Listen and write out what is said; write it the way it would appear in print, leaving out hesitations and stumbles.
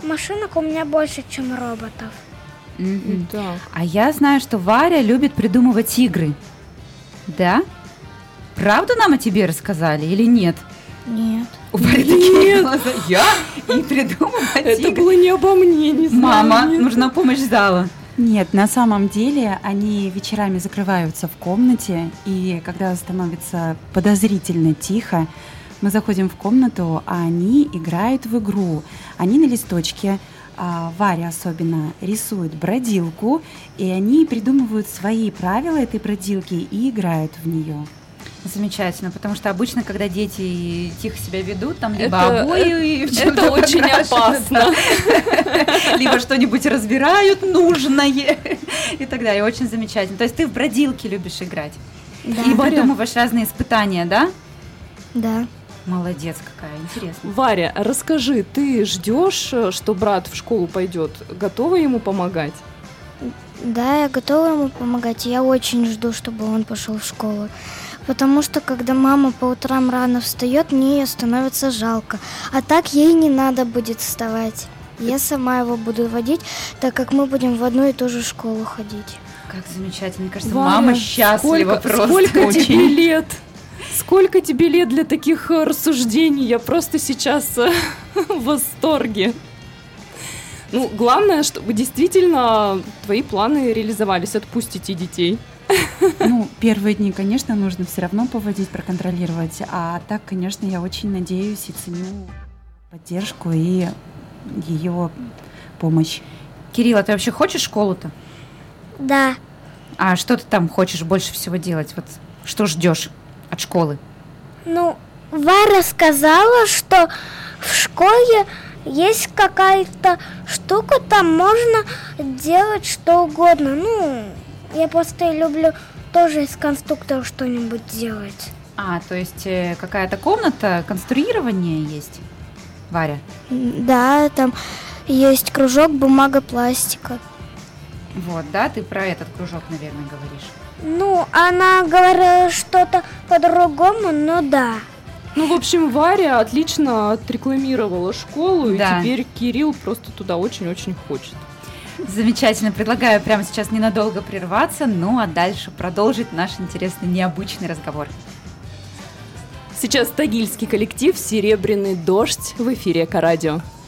машинок у меня больше, чем роботов. Так. А я знаю, что Варя любит придумывать игры. Да? Правду нам о тебе рассказали или нет? Нет. У Вари такие глаза. Я? И придумывать Это игры? было не обо мне, не знаю. Мама, нет. нужна помощь зала. Нет, на самом деле они вечерами закрываются в комнате, и когда становится подозрительно тихо, мы заходим в комнату, а они играют в игру. Они на листочке, Варя особенно, рисует бродилку, и они придумывают свои правила этой бродилки и играют в нее. Замечательно, потому что обычно, когда дети тихо себя ведут, там либо Это- обои в чем-то Это очень покрашены, опасно. либо что-нибудь разбирают нужное и так далее. Очень замечательно. То есть ты в бродилки любишь играть Да. и придумываешь разные испытания, да? Да. Молодец какая, интересно. Варя, расскажи, ты ждешь, что брат в школу пойдет? Готова ему помогать? Да, я готова ему помогать. Я очень жду, чтобы он пошел в школу. Потому что, когда мама по утрам рано встает, мне ее становится жалко. А так ей не надо будет вставать. Я сама его буду водить, так как мы будем в одну и ту же школу ходить. Как замечательно. Мне кажется, Варя, мама счастлива просто Сколько очень. тебе лет? Сколько тебе лет для таких рассуждений? Я просто сейчас в восторге. Ну, главное, чтобы действительно твои планы реализовались, отпустите детей. Ну, первые дни, конечно, нужно все равно поводить, проконтролировать, а так, конечно, я очень надеюсь и ценю поддержку и ее помощь. Кирилл, а ты вообще хочешь школу-то? Да. А что ты там хочешь больше всего делать? Вот что ждешь от школы? Ну, Варя сказала, что в школе есть какая-то штука, там можно делать что угодно. Ну, я просто люблю тоже из конструктора что-нибудь делать. То есть какая-то комната конструирования есть, Варя? Да, там есть кружок бумага, пластика. Вот, да, ты про этот кружок, наверное, говоришь. Ну, она говорила что-то по-другому, но да. Ну, в общем, Варя отлично отрекламировала школу, Да. и теперь Кирилл просто туда очень-очень хочет. Замечательно. Предлагаю прямо сейчас ненадолго прерваться, ну а дальше продолжить наш интересный, необычный разговор. Сейчас тагильский коллектив «Серебряный дождь» в эфире Эко-радио.